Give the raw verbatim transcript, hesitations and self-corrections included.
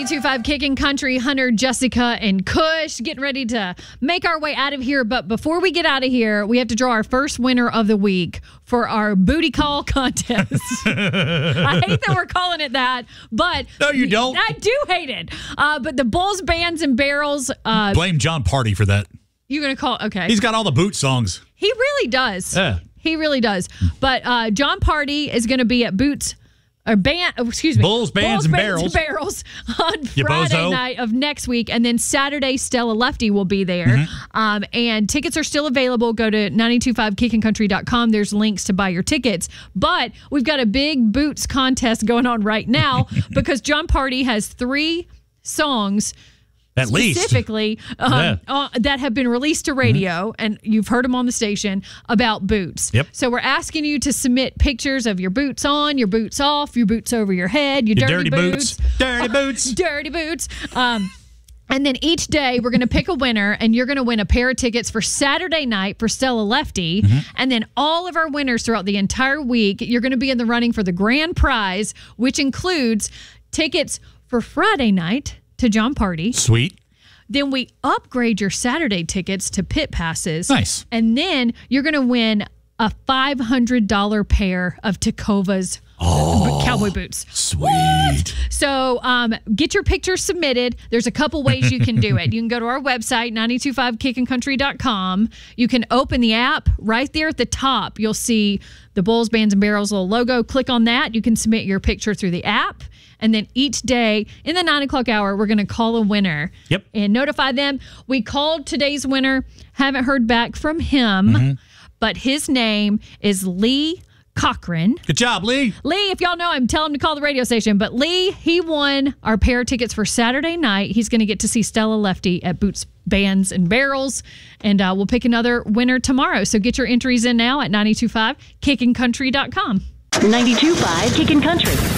ninety-two point five Kickin' Country, Hunter, Jessica, and Kush getting ready to make our way out of here. But before we get out of here, we have to draw our first winner of the week for our booty call contest. I hate that we're calling it that, but no, you don't. I do hate it. Uh, but the Bulls, Bands, and Barrels. Uh, Blame John Party for that. You're gonna call? Okay. He's got all the boot songs. He really does. Yeah. He really does. But uh, John Party is going to be at Boots. Or band, oh, excuse me. Bulls, Bands, Bulls, and Bands, Barrels. Barrels on You Friday bozo. night of next week. And then Saturday, Stella Lefty will be there. Mm-hmm. Um, and tickets are still available. Go to nine two five kickin country dot com. There's links to buy your tickets. But we've got a big Boots contest going on right now because John Party has three songs At least. specifically um, Yeah. uh, that have been released to radio, mm-hmm. and you've heard them on the station about boots. Yep. So we're asking you to submit pictures of your boots on, your boots off, your boots over your head, your, Your dirty, dirty boots, boots. Dirty boots. dirty boots. Um, and then each day we're going to pick a winner, and you're going to win a pair of tickets for Saturday night for Stella Lefty. Mm-hmm. And then all of our winners throughout the entire week, you're going to be in the running for the grand prize, which includes tickets for Friday night to John Party. Sweet. Then we upgrade your Saturday tickets to pit passes. Nice. And then you're going to win a five hundred dollars pair of Tecovas Oh, cowboy boots. Sweet. What? So um, get your pictures submitted. There's a couple ways you can do it. You can go to our website, nine two five kickin country dot com. You can open the app. Right there at the top, you'll see the Bulls, Bands, and Barrels little logo. Click on that. You can submit your picture through the app. And then each day in the nine o'clock hour, we're going to call a winner. Yep. And notify them. We called today's winner. Haven't heard back from him. Mm-hmm. But his name is Lee Cochran. Good job, Lee. Lee, if y'all know him, tell him to call the radio station. But Lee, he won our pair of tickets for Saturday night. He's going to get to see Stella Lefty at Boots, Bands, and Barrels. And uh, we'll pick another winner tomorrow. So get your entries in now at nine two five kickin country dot com. ninety-two point five Kickin' Country.